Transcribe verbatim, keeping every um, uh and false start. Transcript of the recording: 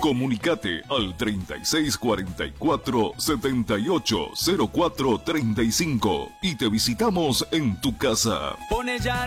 Comunicate al treinta y seis cuarenta y cuatro setenta y ocho cero cuatro treinta y cinco y te visitamos en tu casa. Pone ya